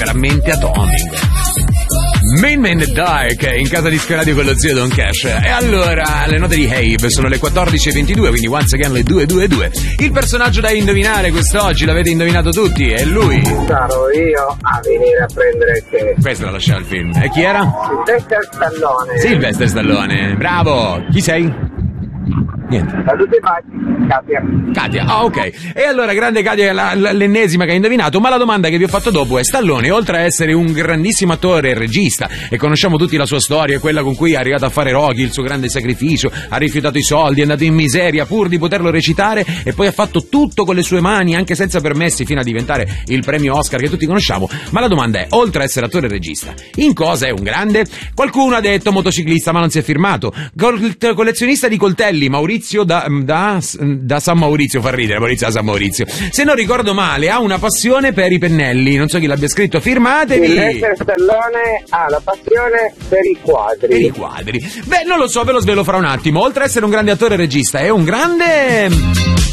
veramente atomico. Man in the Dark in casa di Scoradio con lo zio Don Cash. E allora le note di Habe sono le 14:22, quindi once again le 2:22. Il personaggio da indovinare quest'oggi l'avete indovinato tutti, è lui. Sarò io a venire a prendere te. Questo la lasciava il film. E chi era? Sylvester Stallone. Sylvester Stallone. Bravo. Chi sei? Niente. Salute e baci, Katia, ok. E allora, grande Katia, l'ennesima che hai indovinato, ma la domanda che vi ho fatto dopo è: Stallone, oltre a essere un grandissimo attore e regista, e conosciamo tutti la sua storia, quella con cui è arrivato a fare Rocky, il suo grande sacrificio, ha rifiutato i soldi, è andato in miseria pur di poterlo recitare, e poi ha fatto tutto con le sue mani, anche senza permessi, fino a diventare il premio Oscar che tutti conosciamo. Ma la domanda è: oltre a essere attore e regista, in cosa è un grande? Qualcuno ha detto motociclista, ma non si è firmato. Collezionista di coltelli, Maurizio da San Maurizio, fa ridere, Maurizio da San Maurizio. Se non ricordo male, ha una passione per i pennelli, non so chi l'abbia scritto, firmatevi. Sylvester Stallone ha la passione per i quadri. Per i quadri. Beh, non lo so, ve lo svelo fra un attimo. Oltre a essere un grande attore e regista, è un grande...